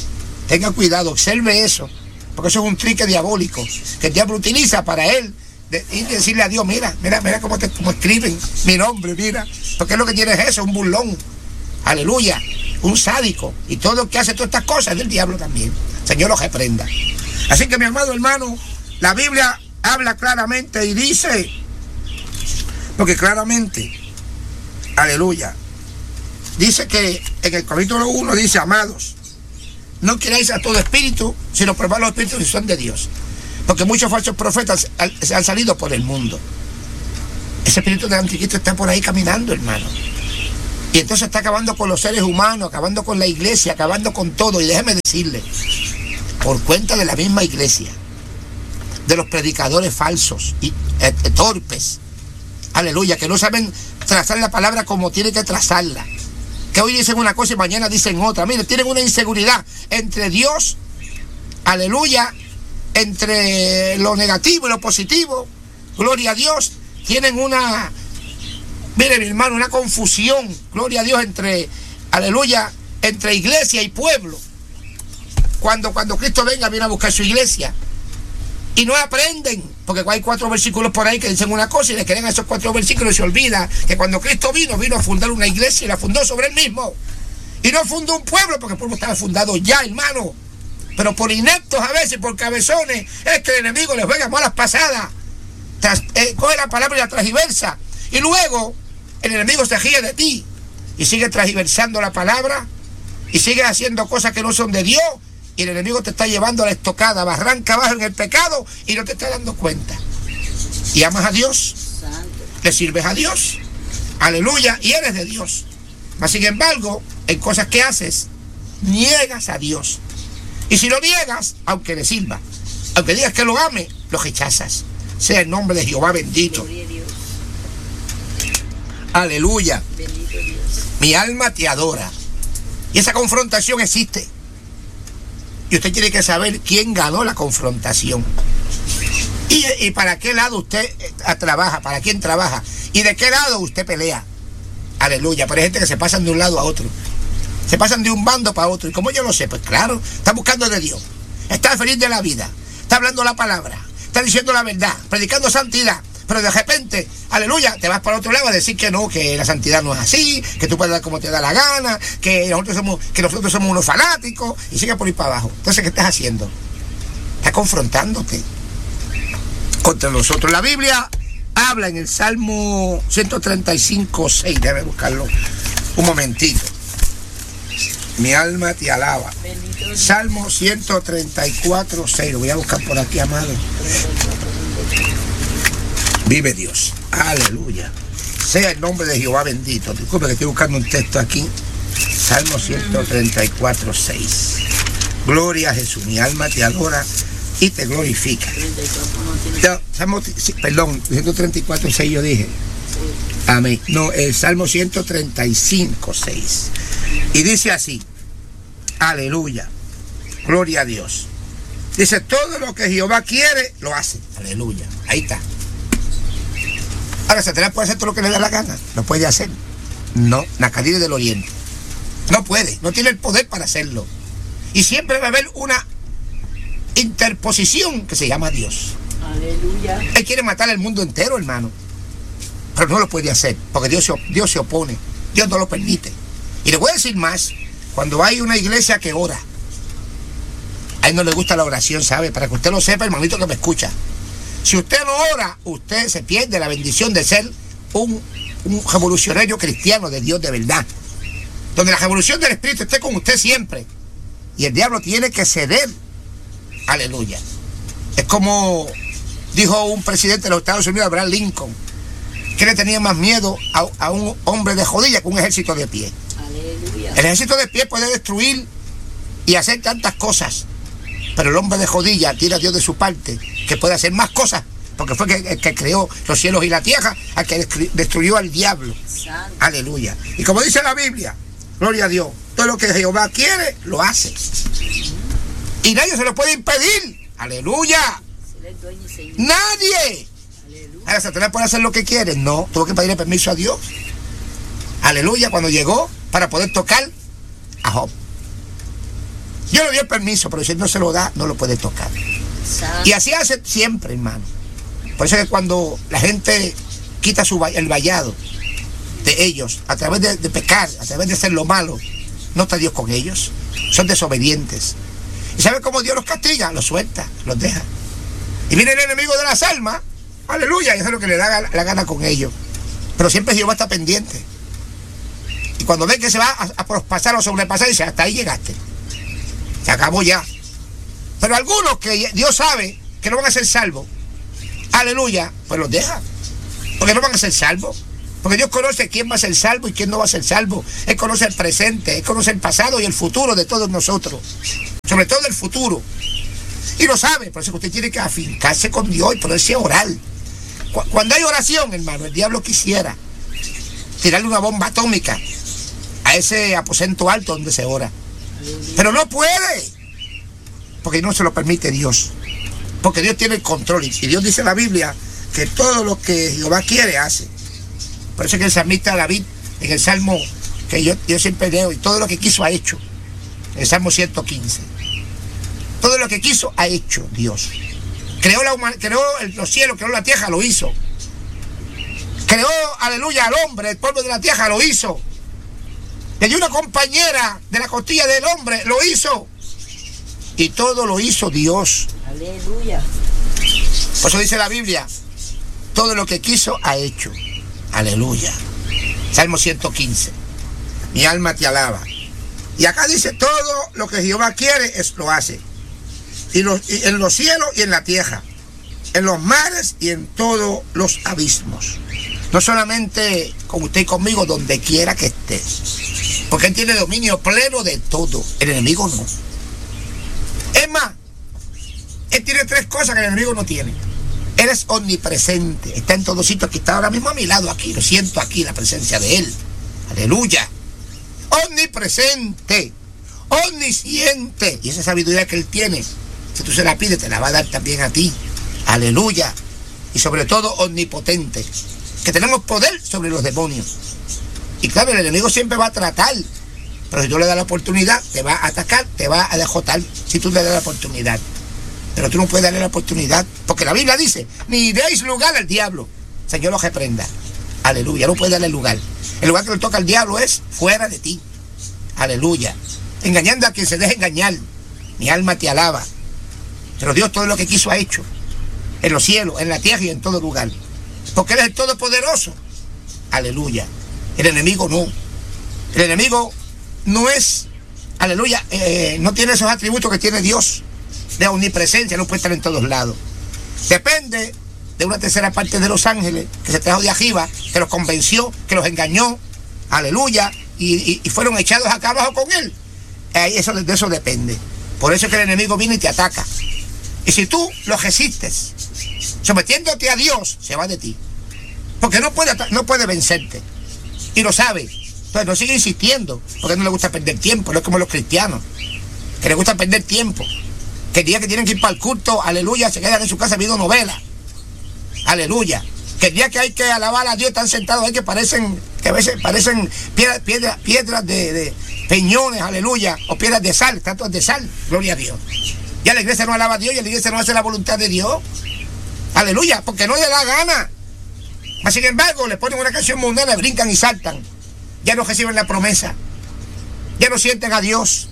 Tenga cuidado, observe eso, porque eso es un trique diabólico que el diablo utiliza para él de, y decirle a Dios, mira, mira, mira cómo, te, cómo escriben mi nombre, mira, porque es lo que tiene es eso, un burlón, aleluya, un sádico, y todo lo que hace todas estas cosas es del diablo también. Señor los reprenda. Así que, mi amado hermano, la Biblia habla claramente y dice, porque claramente, aleluya, dice que en el capítulo uno dice, amados, no queráis a todo espíritu, sino probad los espíritus que son de Dios. Porque muchos falsos profetas se han salido por el mundo. Ese espíritu del anticristo está por ahí caminando, hermano. Y entonces está acabando con los seres humanos, acabando con la iglesia, acabando con todo. Y déjeme decirle, por cuenta de la misma iglesia, de los predicadores falsos y eh, torpes, aleluya, que no saben trazar la palabra como tiene que trazarla, que hoy dicen una cosa y mañana dicen otra. Miren, tienen una inseguridad entre Dios, aleluya, entre lo negativo y lo positivo, gloria a Dios. Tienen una, miren, mi hermano, una confusión, gloria a Dios, entre, aleluya, entre iglesia y pueblo. Cuando, cuando Cristo venga, viene a buscar su iglesia. Y no aprenden, porque hay cuatro versículos por ahí que dicen una cosa y le creen a esos cuatro versículos y se olvida que cuando Cristo vino, vino a fundar una iglesia y la fundó sobre él mismo. Y no fundó un pueblo, porque el pueblo estaba fundado ya, hermano. Pero por ineptos a veces, por cabezones, es que el enemigo les juega malas pasadas. Tras, eh, coge la palabra y la transgiversa. Y luego el enemigo se ríe de ti y sigue transgiversando la palabra y sigue haciendo cosas que no son de Dios. Y el enemigo te está llevando a la estocada, barranca abajo en el pecado y no te está dando cuenta. Y amas a Dios, le sirves a Dios, aleluya, y eres de Dios. Mas sin embargo, en cosas que haces, niegas a Dios. Y si lo niegas, aunque le sirva, aunque digas que lo ame, lo rechazas. Sea el nombre de Jehová bendito. Aleluya. Mi alma te adora. Y esa confrontación existe. Y usted tiene que saber quién ganó la confrontación. Y, y para qué lado usted eh, trabaja, para quién trabaja. Y de qué lado usted pelea. Aleluya. Pero hay gente que se pasan de un lado a otro. Se pasan de un bando para otro. ¿Y cómo yo lo sé? Pues claro, está buscando de Dios. Está feliz de la vida. Está hablando la palabra. Está diciendo la verdad. Predicando santidad. Pero de repente, aleluya, te vas para otro lado a decir que no, que la santidad no es así, que tú puedes dar como te da la gana, que nosotros somos, que nosotros somos unos fanáticos, y sigue por ir para abajo. Entonces, ¿qué estás haciendo? Estás confrontándote contra nosotros. La Biblia habla en el Salmo ciento treinta y cinco, seis, déjame buscarlo un momentito. Mi alma te alaba. Salmo ciento treinta y cuatro, seis, lo voy a buscar por aquí, amado. Vive Dios, aleluya. Sea el nombre de Jehová bendito. Disculpe que estoy buscando un texto aquí. Salmo ciento treinta y cuatro, seis. Gloria a Jesús, mi alma te adora y te glorifica. No, Salmo, sí, perdón, ciento treinta y cuatro, seis yo dije. Amén. No, el Salmo ciento treinta y cinco, seis. Y dice así, aleluya, gloria a Dios. Dice, todo lo que Jehová quiere, lo hace. Aleluya, ahí está. Ahora, Satanás puede hacer todo lo que le da la gana. No puede hacer. No, Nacadí del Oriente. No puede, no tiene el poder para hacerlo. Y siempre va a haber una interposición que se llama Dios. Aleluya. Él quiere matar al mundo entero, hermano. Pero no lo puede hacer, porque Dios se, Dios se opone. Dios no lo permite. Y le voy a decir más, cuando hay una iglesia que ora, a él no le gusta la oración, ¿sabe? Para que usted lo sepa, hermanito que me escucha. Si usted no ora, usted se pierde la bendición de ser un, un revolucionario cristiano de Dios de verdad. Donde la revolución del Espíritu esté con usted siempre. Y el diablo tiene que ceder. Aleluya. Es como dijo un presidente de los Estados Unidos, Abraham Lincoln, que le tenía más miedo a, a un hombre de rodillas que un ejército de pie. Aleluya. El ejército de pie puede destruir y hacer tantas cosas, pero el hombre de rodillas tiene a Dios de su parte, que puede hacer más cosas, porque fue el que, que creó los cielos y la tierra, al que destruyó al diablo. Santo. Aleluya. Y como dice la Biblia, gloria a Dios, todo lo que Jehová quiere, lo hace. Y nadie se lo puede impedir. Aleluya. Nadie. Ahora, Satanás puede hacer lo que quiere. No, tuvo que pedirle permiso a Dios. Aleluya, cuando llegó para poder tocar a Job. Dios le dio el permiso, pero si Él no se lo da, no lo puede tocar. Y así hace siempre, hermano. Por eso es que cuando la gente quita su, el vallado de ellos, a través de, de pecar, a través de hacer lo malo, no está Dios con ellos. Son desobedientes. ¿Y sabe cómo Dios los castiga? Los suelta, los deja. Y viene el enemigo de las almas, aleluya, y eso es lo que le da la, la gana con ellos. Pero siempre Jehová está pendiente. Y cuando ve que se va a, a prospasar o sobrepasar, dice, hasta ahí llegaste. Se acabó ya. Pero algunos que Dios sabe que no van a ser salvos, aleluya, pues los deja. Porque no van a ser salvos. Porque Dios conoce quién va a ser salvo y quién no va a ser salvo. Él conoce el presente, Él conoce el pasado y el futuro de todos nosotros. Sobre todo el futuro. Y lo sabe, por eso que usted tiene que afincarse con Dios y ponerse a orar. Cuando hay oración, hermano, el diablo quisiera tirarle una bomba atómica a ese aposento alto donde se ora. Pero no puede, porque no se lo permite Dios. Porque Dios tiene el control. Y Dios dice en la Biblia que todo lo que Jehová quiere, hace. Por eso es que el salmista David, en el Salmo que yo, yo siempre leo, y todo lo que quiso ha hecho. En el Salmo ciento quince. Todo lo que quiso ha hecho Dios. Creó, la human, creó los cielos, creó la tierra, lo hizo. Creó, aleluya, al hombre, el polvo de la tierra, lo hizo. Le dio una compañera de la costilla del hombre, lo hizo. Y todo lo hizo Dios. Aleluya. Por eso dice la Biblia, todo lo que quiso ha hecho. Aleluya. Salmo ciento quince. Mi alma te alaba. Y acá dice, todo lo que Jehová quiere, es, lo hace. Y, los, y en los cielos y en la tierra, en los mares y en todos los abismos. No solamente con usted y conmigo, donde quiera que esté. Porque Él tiene dominio pleno de todo. El enemigo no. Es más, Él tiene tres cosas que el enemigo no tiene. Él es omnipresente. Está en todos sitios. Aquí está ahora mismo a mi lado, aquí. Lo siento aquí, la presencia de Él. Aleluya. Omnipresente. Omnisciente. Y esa sabiduría que Él tiene, si tú se la pides, te la va a dar también a ti. Aleluya. Y sobre todo, omnipotente. Que tenemos poder sobre los demonios. Y claro, el enemigo siempre va a tratar. Pero si tú le das la oportunidad, te va a atacar, te va a dejotar. Si tú le das la oportunidad. Pero tú no puedes darle la oportunidad. Porque la Biblia dice, ni deis lugar al diablo. Señor lo reprenda. Aleluya. No puedes darle lugar. El lugar que le toca al diablo es fuera de ti. Aleluya. Engañando a quien se deje engañar. Mi alma te alaba. Pero Dios todo lo que quiso ha hecho. En los cielos, en la tierra y en todo lugar. Porque Él es el Todopoderoso. Aleluya. El enemigo no. El enemigo no es, aleluya, eh, no tiene esos atributos que tiene Dios. De omnipresencia, no puede estar en todos lados. Depende de una tercera parte de los ángeles que se trajo de arriba, que los convenció, que los engañó. Aleluya. Y, y, y fueron echados acá abajo con Él. Eh, eso, de eso depende. Por eso es que el enemigo viene y te ataca. Y si tú lo resistes, sometiéndote a Dios, se va de ti. Porque no puede, no puede vencerte. Y lo sabe. Entonces no sigue insistiendo. Porque no le gusta perder tiempo. No es como los cristianos, que les gusta perder tiempo. Que el día que tienen que ir para el culto, aleluya, se quedan en su casa viendo novelas. Aleluya. Que el día que hay que alabar a Dios, están sentados ahí que parecen, que a veces parecen piedras, piedras, piedras de, de peñones, aleluya, o piedras de sal, estatuas de sal, gloria a Dios. Ya la iglesia no alaba a Dios, y la iglesia no hace la voluntad de Dios. Aleluya, porque no le da gana. Mas sin embargo, le ponen una canción mundana, brincan y saltan. Ya no reciben la promesa. Ya no sienten a Dios.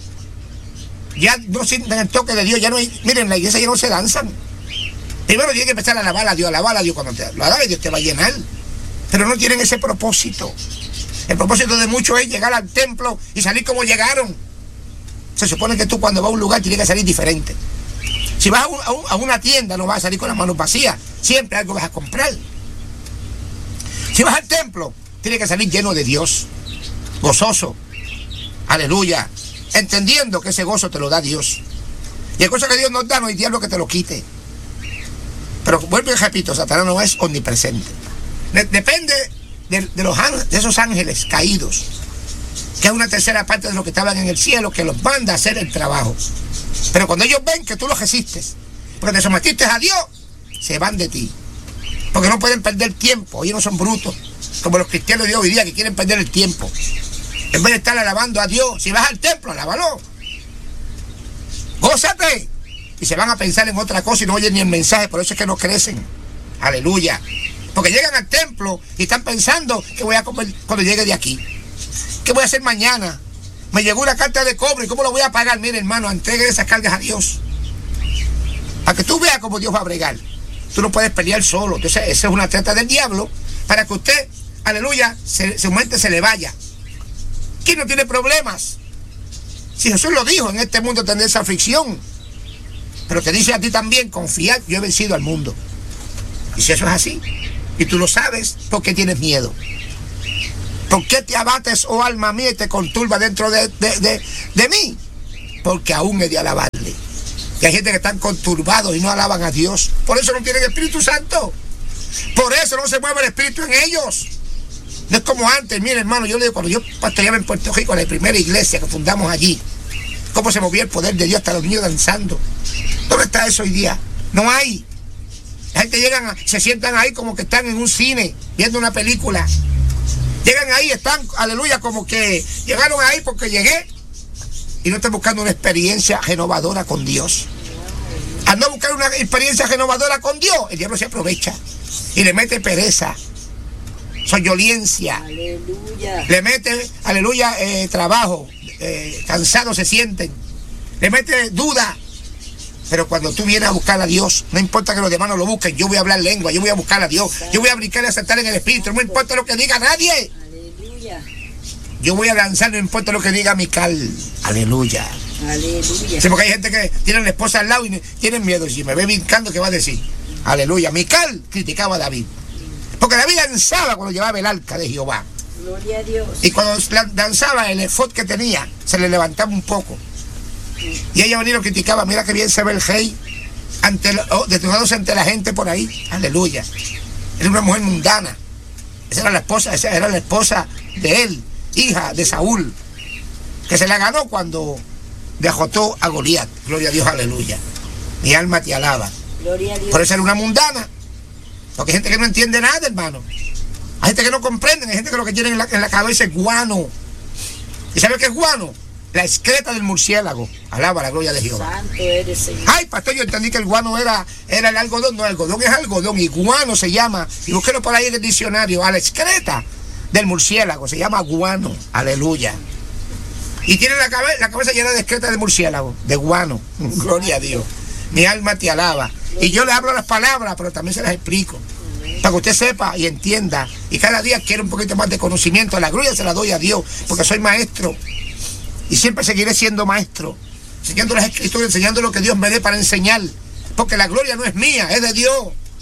Ya no sienten el toque de Dios. Ya no hay, miren, la iglesia ya no se danzan. Primero tienen que empezar a alabar a Dios, alabar a Dios. Cuando te lo alabes, Dios te va a llenar. Pero no tienen ese propósito. El propósito de muchos es llegar al templo y salir como llegaron. Se supone que tú cuando vas a un lugar tienes que salir diferente. Si vas a, un, a, un, a una tienda no vas a salir con las manos vacías. Siempre algo vas a comprar. Si vas al templo, tienes que salir lleno de Dios. Gozoso. Aleluya. Entendiendo que ese gozo te lo da Dios. Y el gozo que Dios nos da, no hay diablo que te lo quite. Pero vuelvo y repito, Satanás no es omnipresente. De, depende de, de, los, de esos ángeles caídos, que es una tercera parte de los que estaban en el cielo, que los manda a hacer el trabajo. Pero cuando ellos ven que tú los resistes, porque te sometiste a Dios, se van de ti. Porque no pueden perder tiempo. Ellos no son brutos, como los cristianos de hoy día que quieren perder el tiempo. En vez de estar alabando a Dios, si vas al templo, alábalo. gózate. Y se van a pensar en otra cosa y no oyen ni el mensaje, por eso es que no crecen. Aleluya. Porque llegan al templo y están pensando que voy a comer cuando llegue de aquí. ¿Qué voy a hacer mañana? Me llegó una carta de cobro y ¿cómo lo voy a pagar? Mire, hermano, entregue esas cargas a Dios. Para que tú veas cómo Dios va a bregar. Tú no puedes pelear solo. Entonces, esa es una trata del diablo para que usted, aleluya, se, su mente se le vaya. ¿Quién no tiene problemas? Si Jesús lo dijo, en este mundo tendréis aflicción. Pero te dice a ti también, confiad, yo he vencido al mundo. Y si eso es así, y tú lo sabes, ¿por qué tienes miedo? ¿Por qué te abates, oh alma mía, y te conturba dentro de, de, de, de mí? Porque aún he de alabarle. Y hay gente que están conturbados y no alaban a Dios. Por eso no tienen Espíritu Santo. Por eso no se mueve el Espíritu en ellos. No es como antes. Mire, hermano, yo le digo, cuando yo pastoreaba en Puerto Rico, en la primera iglesia que fundamos allí, cómo se movía el poder de Dios, hasta los niños danzando. ¿Dónde está eso hoy día? No hay. La gente llegan, a, se sientan ahí como que están en un cine, viendo una película. Llegan ahí, están, aleluya, como que llegaron ahí porque llegué. Y no están buscando una experiencia renovadora con Dios. Al no buscar una experiencia renovadora con Dios, el diablo se aprovecha y le mete pereza, soñolencia. Aleluya. Le mete, aleluya, eh, trabajo, eh, cansados se sienten. Le mete duda. Pero cuando tú vienes a buscar a Dios, no importa que los demás no lo busquen, yo voy a hablar lengua, yo voy a buscar a Dios, yo voy a brincar y aceptar en el Espíritu, no me importa lo que diga nadie. Aleluya. Yo voy a lanzar, no importa lo que diga Mical. Aleluya. Aleluya. Sí, porque hay gente que tiene la esposa al lado y tienen miedo. Si me ve brincando, ¿qué va a decir? Aleluya. Mical criticaba a David. Porque David danzaba cuando llevaba el arca de Jehová. Gloria a Dios. Y cuando danzaba, el efod que tenía se le levantaba un poco. Y ella venía y lo criticaba. Mira que bien se ve el rey ante la, oh, destruidos ante la gente por ahí. Aleluya. Era una mujer mundana. Esa era la esposa, esa era la esposa de él, hija de Saúl, que se la ganó cuando derrotó a Goliat. Gloria a Dios, aleluya. Mi alma te alaba. Gloria a Dios. Por eso era una mundana. Porque hay gente que no entiende nada, hermano. Hay gente que no comprende, hay gente que lo que tiene en la, en la cabeza es guano. ¿Y sabe qué es guano? La excreta del murciélago. Alaba la gloria de Jehová. Santo eres, Señor. Ay, pastor, yo entendí que el guano era, era el algodón. No, el algodón es algodón y guano se llama. Y búsquelo por ahí en el diccionario. A la excreta del murciélago se llama guano. Aleluya. Y tiene la, cabe la cabeza llena de excreta de murciélago, de guano. Gloria a Dios. Mi alma te alaba. Y yo le hablo las palabras, pero también se las explico. Para que usted sepa y entienda. Y cada día quiero un poquito más de conocimiento. La gloria se la doy a Dios, porque soy maestro. Y siempre seguiré siendo maestro, enseñando las escrituras, enseñando lo que Dios me dé para enseñar. Porque la gloria no es mía, es de Dios.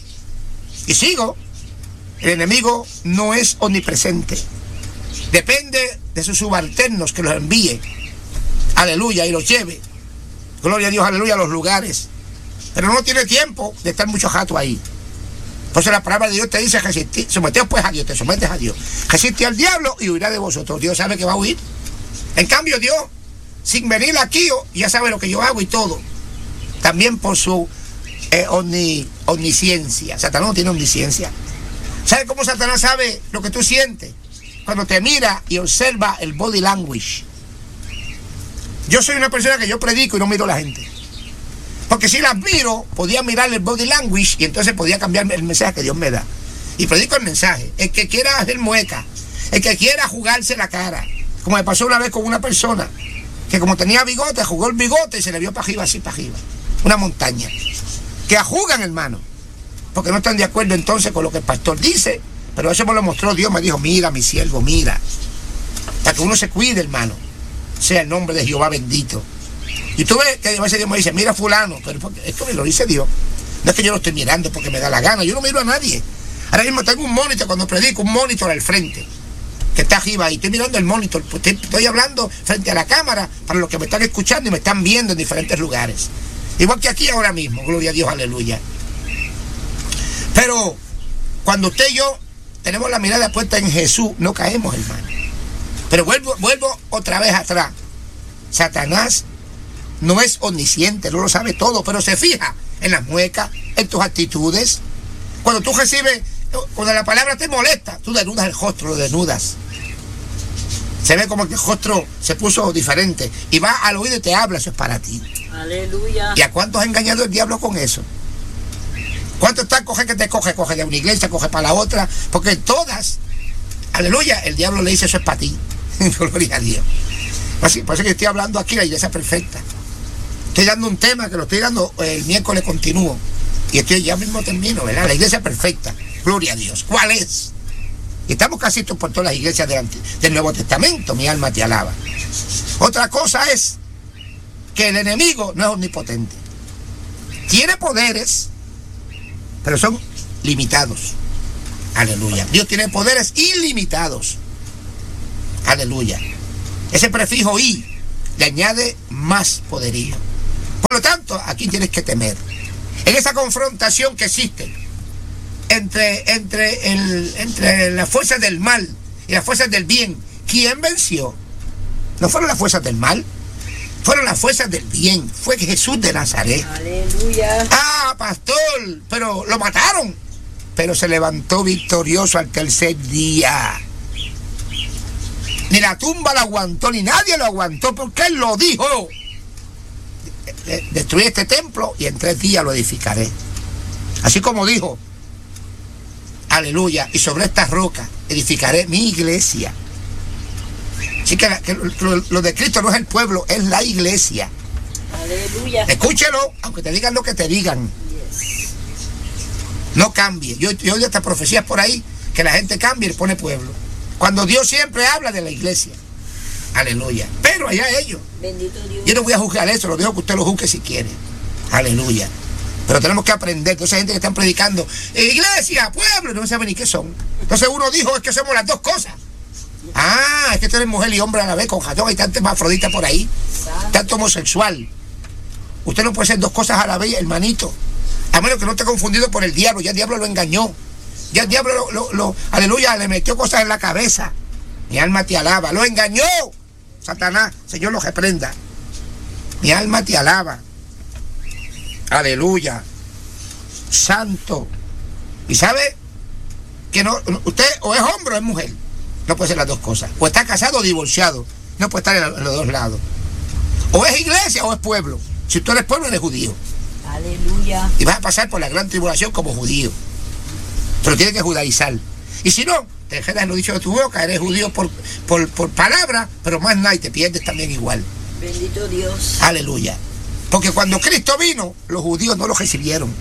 Y sigo. El enemigo no es omnipresente. Depende de sus subalternos que los envíe. Aleluya, y los lleve. Gloria a Dios, aleluya, a los lugares. Pero no tiene tiempo de estar mucho jato ahí. Por eso la palabra de Dios te dice: resistir, someteos pues a Dios, te sometes a Dios. Resiste al diablo y huirá de vosotros. Dios sabe que va a huir. En cambio, Dios, sin venir aquí, ya sabe lo que yo hago y todo. También por su eh, omni, omnisciencia. Satanás no tiene omnisciencia. ¿Sabe cómo Satanás sabe lo que tú sientes? Cuando te mira y observa el body language. Yo soy una persona que yo predico y no miro a la gente. Porque si las miro, podía mirar el body language y entonces podía cambiar el mensaje que Dios me da. Y predico el mensaje. El que quiera hacer mueca, el que quiera jugarse la cara. Como me pasó una vez con una persona que como tenía bigote, jugó el bigote y se le vio para arriba, así para arriba. Una montaña. Que ajugan, hermano. Porque no están de acuerdo entonces con lo que el pastor dice. Pero eso me lo mostró Dios, me dijo: mira, mi siervo, mira. Para que uno se cuide, hermano. Sea el nombre de Jehová bendito. Y tú ves que a veces Dios me dice: mira fulano. Pero esto me lo dice Dios. No es que yo lo estoy mirando porque me da la gana. Yo no miro a nadie. Ahora mismo tengo un monitor cuando predico, un monitor al frente. Que está arriba y estoy mirando el monitor, estoy, estoy hablando frente a la cámara para los que me están escuchando y me están viendo en diferentes lugares. Igual que aquí ahora mismo, gloria a Dios, aleluya. Pero cuando usted y yo tenemos la mirada puesta en Jesús, no caemos, hermano. Pero vuelvo, vuelvo otra vez atrás. Satanás no es omnisciente, no lo sabe todo, pero se fija en las muecas, en tus actitudes. Cuando tú recibes, cuando la palabra te molesta, tú desnudas el rostro, lo desnudas. Se ve como que el rostro se puso diferente y va al oído y te habla, eso es para ti. Aleluya. ¿Y a cuántos ha engañado el diablo con eso? ¿Cuántos están? Coge que te coge, coge de una iglesia, coge para la otra, porque todas, aleluya, el diablo le dice eso es para ti. Gloria a Dios. Así, por eso que estoy hablando aquí la iglesia perfecta. Estoy dando un tema que lo estoy dando el miércoles continuo. Y estoy ya mismo termino, ¿verdad? La iglesia perfecta. Gloria a Dios. ¿Cuál es? Y estamos casi por todas las iglesias del, del Nuevo Testamento. Mi alma te alaba. Otra cosa es que el enemigo no es omnipotente. Tiene poderes, pero son limitados. Aleluya. Dios tiene poderes ilimitados. Aleluya. Ese prefijo I le añade más poderío. Por lo tanto, ¿a quién tienes que temer? En esa confrontación que existe entre, entre, el, entre las fuerzas del mal y las fuerzas del bien, ¿quién venció? No fueron las fuerzas del mal, fueron las fuerzas del bien. Fue Jesús de Nazaret. Aleluya. Ah, pastor, pero lo mataron, pero se levantó victorioso al tercer día. Ni la tumba lo aguantó, ni nadie lo aguantó, porque él lo dijo. Destruí este templo y en tres días lo edificaré. Así como dijo, aleluya, y sobre esta roca edificaré mi iglesia. Así que, que lo, lo de Cristo no es el pueblo, es la iglesia. Aleluya. Escúchelo, aunque te digan lo que te digan. Yes. No cambie. Yo, yo oigo estas profecías por ahí, que la gente cambia y pone pueblo. Cuando Dios siempre habla de la iglesia. Aleluya. Pero allá ellos. Bendito Dios. Yo no voy a juzgar eso, lo dejo que usted lo juzgue si quiere. Aleluya. Pero tenemos que aprender. Entonces hay gente que están predicando iglesia, pueblo, no saben ni qué son. Entonces uno dijo, es que somos las dos cosas. Ah, es que tú eres mujer y hombre a la vez, con jatón, hay tanto hermafrodita por ahí, tanto homosexual. Usted no puede ser dos cosas a la vez, hermanito. A menos que no esté confundido por el diablo. Ya el diablo lo engañó. Ya el diablo, lo, lo, lo, aleluya, le metió cosas en la cabeza. Mi alma te alaba. Lo engañó. Satanás, Señor lo reprenda. Mi alma te alaba. Aleluya. Santo. Y sabe que no, usted o es hombre o es mujer. No puede ser las dos cosas. O está casado o divorciado. No puede estar en, en los dos lados. O es iglesia o es pueblo. Si tú eres pueblo, eres judío. Aleluya. Y vas a pasar por la gran tribulación como judío. Pero tienes que judaizar. Y si no, te quedas en lo dicho de tu boca, eres judío por, por, por palabra, pero más nada y te pierdes también igual. Bendito Dios. Aleluya. Porque cuando Cristo vino, los judíos no lo recibieron.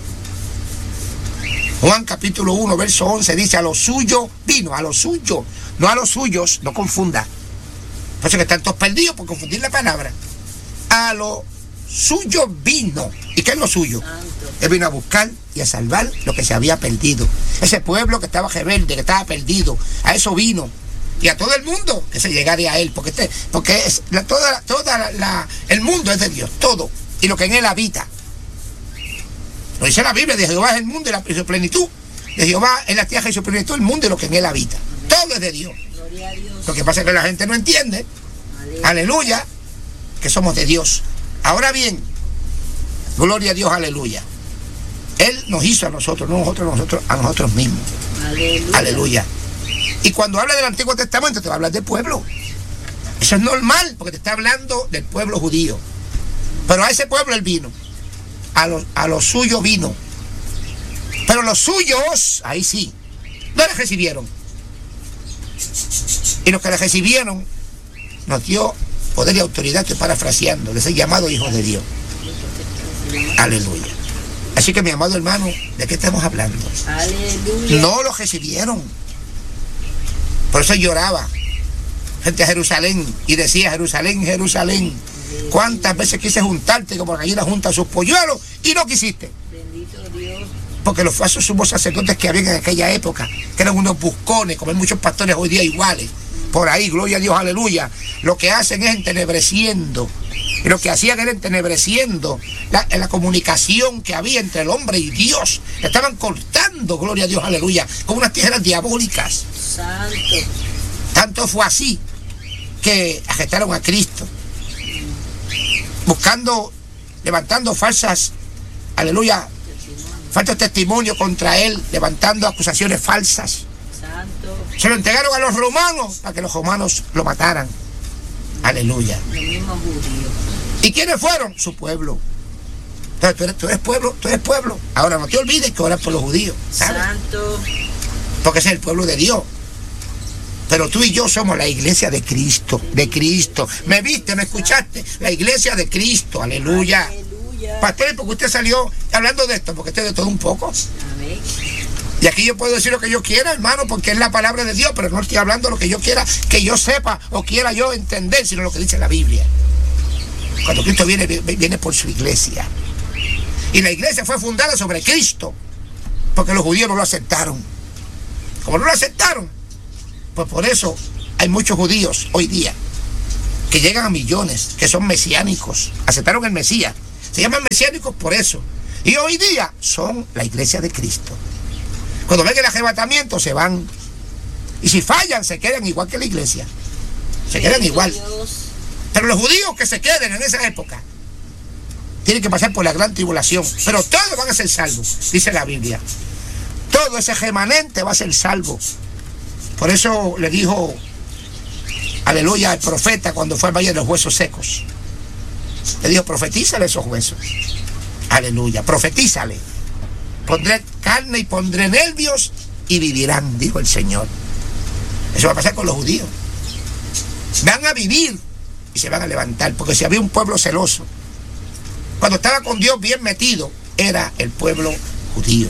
Juan capítulo uno, verso once dice, a lo suyo vino, a lo suyo, no a los suyos, no confunda. Por eso que están todos perdidos por confundir la palabra. A lo suyo vino. ¿Y qué es lo suyo? Santo. Él vino a buscar y a salvar lo que se había perdido. Ese pueblo que estaba rebelde, que estaba perdido, a eso vino. Y a todo el mundo que se llegare a él, porque este, porque es la, toda, toda la, la, el mundo es de Dios, todo, y lo que en él habita. Lo dice la Biblia, de Jehová es el mundo y, la, y su plenitud. De Jehová es la tierra y su plenitud, el mundo y lo que en él habita. Todo es de Dios. Gloria a Dios. Lo que pasa es que la gente no entiende, Aleluya, aleluya, que somos de Dios. Ahora bien, gloria a Dios, aleluya. Él nos hizo a nosotros, no nosotros, nosotros a nosotros mismos. Aleluya. Aleluya. Y cuando habla del Antiguo Testamento te va a hablar del pueblo. Eso es normal, porque te está hablando del pueblo judío. Pero a ese pueblo él vino. A los a lo suyo vino. Pero los suyos, ahí sí, no le recibieron. Y los que le recibieron, nos dio poder y autoridad, estoy parafraseando, les he llamado hijos de Dios. Aleluya. Así que mi amado hermano, ¿de qué estamos hablando? Aleluya. No lo recibieron. Por eso lloraba gente a Jerusalén y decía, Jerusalén, Jerusalén, ¿cuántas veces quise juntarte como la gallina junta a sus polluelos y no quisiste? Bendito Dios. Porque los falsos sumos sacerdotes que habían en aquella época, que eran unos buscones, como hay muchos pastores hoy día iguales, por ahí, gloria a Dios, aleluya, lo que hacen es entenebreciendo. Y lo que hacían era entenebreciendo la, la comunicación que había entre el hombre y Dios. Estaban cortando, gloria a Dios, aleluya, con unas tijeras diabólicas. Santo. Tanto fue así que arrestaron a Cristo, buscando, levantando falsas, aleluya, falsos testimonios contra él, levantando acusaciones falsas. Santo. Se lo entregaron a los romanos para que los romanos lo mataran. Aleluya. Los mismos judíos. ¿Y quiénes fueron? Su pueblo. Entonces tú eres, tú eres pueblo, tú eres pueblo. Ahora no te olvides que oras por los judíos, ¿sabes? Santo. Porque ese es el pueblo de Dios. Pero tú y yo somos la iglesia de Cristo, de Cristo. ¿Me viste? ¿Me escuchaste? La iglesia de Cristo, aleluya. Aleluya. Pastor, porque usted salió hablando de esto, porque usted de todo un poco. Amén. Y aquí yo puedo decir lo que yo quiera, hermano, porque es la palabra de Dios, pero no estoy hablando lo que yo quiera, que yo sepa o quiera yo entender, sino lo que dice la Biblia. Cuando Cristo viene, viene por su iglesia. Y la iglesia fue fundada sobre Cristo, porque los judíos no lo aceptaron. Como no lo aceptaron, pues por eso hay muchos judíos hoy día que llegan a millones, que son mesiánicos, aceptaron el Mesías, se llaman mesiánicos por eso, y hoy día son la iglesia de Cristo. Cuando ven el arrebatamiento se van, y si fallan se quedan igual que la iglesia, se quedan igual. Pero los judíos que se queden en esa época tienen que pasar por la gran tribulación, pero todos van a ser salvos, dice la Biblia. Todo ese remanente va a ser salvo. Por eso le dijo, aleluya, al profeta cuando fue al valle de los huesos secos. Le dijo, profetízale esos huesos. Aleluya, profetízale. Pondré carne y pondré nervios y vivirán, dijo el Señor. Eso va a pasar con los judíos. Van a vivir y se van a levantar, porque si había un pueblo celoso, cuando estaba con Dios bien metido, era el pueblo judío.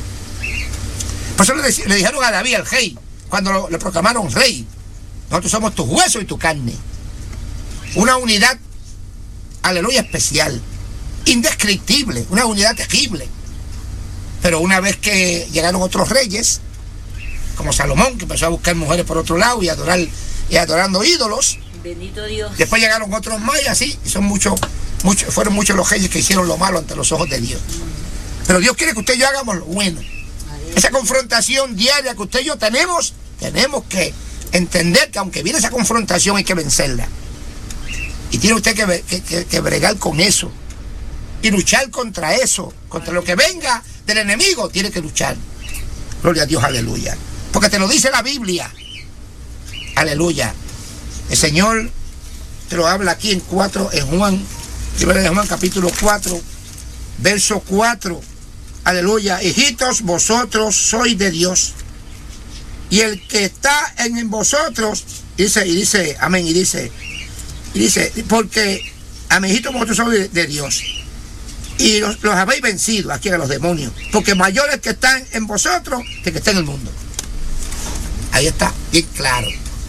Por eso le, le dijeron a David, al rey, cuando lo, le proclamaron rey, nosotros somos tus huesos y tu carne. Una unidad, aleluya, especial, indescriptible, una unidad terrible. Pero una vez que llegaron otros reyes, como Salomón, que empezó a buscar mujeres por otro lado y adorar, y adorando ídolos. Bendito Dios. Después llegaron otros más y así, y son muchos, muchos, fueron muchos los reyes que hicieron lo malo ante los ojos de Dios. Pero Dios quiere que usted y yo hagamos lo bueno. Esa confrontación diaria que usted y yo tenemos, tenemos que entender que aunque viene esa confrontación hay que vencerla. Y tiene usted que, que, que, que bregar con eso. Y luchar contra eso, contra lo que venga del enemigo, tiene que luchar. Gloria a Dios, aleluya. Porque te lo dice la Biblia. Aleluya. El Señor te lo habla aquí en cuatro, en Juan, primero de Juan capítulo cuatro, verso cuatro. Aleluya, hijitos, vosotros sois de Dios. Y el que está en vosotros, dice, y dice, amén, y dice, y dice, porque a mis hijitos vosotros sois de, de Dios. Y los, los habéis vencido, aquí a los demonios. Porque mayores que están en vosotros que que están en el mundo. Ahí está, bien claro.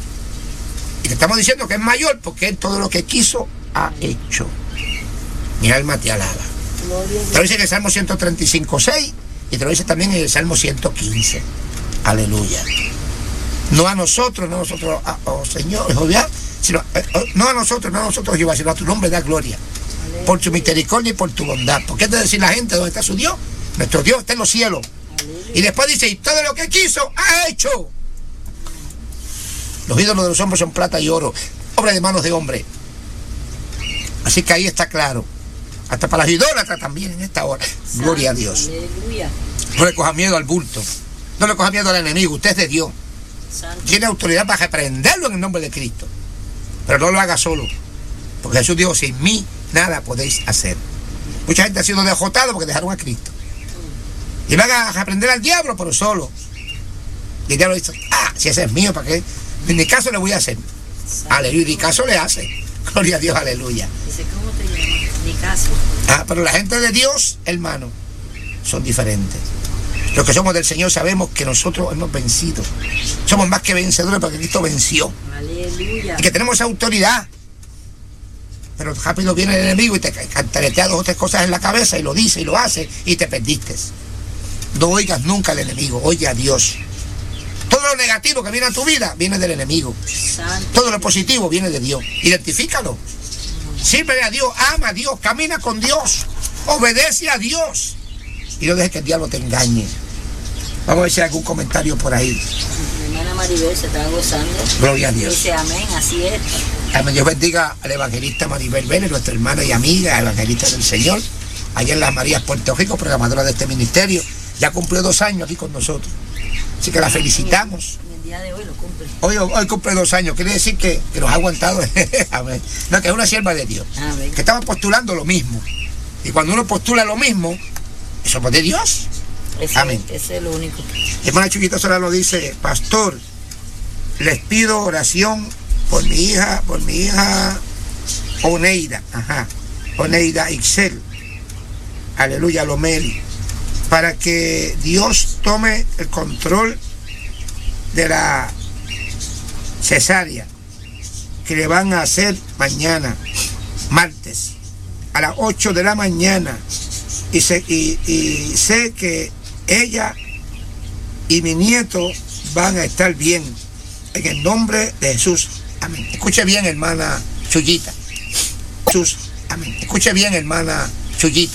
Y te estamos diciendo que es mayor porque él todo lo que quiso ha hecho. Mi alma te alaba. Te lo dice en el Salmo ciento treinta y cinco, seis y te lo dice también en el Salmo ciento quince. Aleluya. No a nosotros, no a nosotros, a, oh Señor, Jehová, sino, eh, no a nosotros, no a nosotros, Jehová, sino a tu nombre da gloria. Aleluya. Por tu misericordia y por tu bondad. Porque es de decir la gente dónde está su Dios. Nuestro Dios está en los cielos. Aleluya. Y después dice, y todo lo que quiso ha hecho. Los ídolos de los hombres son plata y oro, obra de manos de hombre. Así que ahí está claro. Hasta para las idólatras también en esta hora. Santo, gloria a Dios. Aleluya. No le coja miedo al bulto. No le coja miedo al enemigo. Usted es de Dios. Santo. Tiene autoridad para reprenderlo en el nombre de Cristo. Pero no lo haga solo. Porque Jesús dijo, sin mí nada podéis hacer. Mucha gente ha sido derrotada porque dejaron a Cristo. Y van a reprender al diablo, pero solo. Y el diablo dice, ah, si ese es mío, ¿para qué? En mi caso le voy a hacer. Santo. Aleluya. Y mi caso le hace. Gloria a Dios, aleluya. Dice, ¿cómo te llamas? Mi caso. Ah, pero la gente de Dios, hermano, son diferentes. Los que somos del Señor sabemos que nosotros hemos vencido. Somos más que vencedores porque Cristo venció. Aleluya. Y que tenemos esa autoridad. Pero rápido viene el enemigo y te cantaretea dos o tres cosas en la cabeza y lo dice y lo hace y te perdiste. No oigas nunca al enemigo, oye a Dios. Todo lo negativo que viene a tu vida viene del enemigo. Santo. Todo lo positivo viene de Dios. Identifícalo. Sirve a Dios, ama a Dios, camina con Dios, obedece a Dios. Y no dejes que el diablo te engañe. Vamos a ver si hay algún comentario por ahí. Mi hermana Maribel se está gozando. Gloria a Dios. Dice amén, así es. Amén. Dios bendiga al evangelista Maribel Vélez, nuestra hermana y amiga, evangelista del Señor, allá en Las Marías, Puerto Rico, programadora de este ministerio. Ya cumplió dos años aquí con nosotros. Así que la felicitamos. día de hoy lo cumple. Hoy, hoy cumple dos años, quiere decir que, que nos ha aguantado. No, que es una sierva de Dios. Amén. Que estaba postulando lo mismo. Y cuando uno postula lo mismo, eso es de Dios. Ese, Amén. Ese es lo único. Hermana Chuyita Solano dice: pastor, les pido oración por mi hija, por mi hija Oneida, ajá, Oneida Ixel, aleluya, Lomeli, para que Dios tome el control de la cesárea que le van a hacer mañana, martes, a las ocho de la mañana, y sé, y, y sé que ella y mi nieto van a estar bien, en el nombre de Jesús, amén. Escuche bien, hermana Chuyita. Jesús, amén. Escuche bien, hermana Chuyita.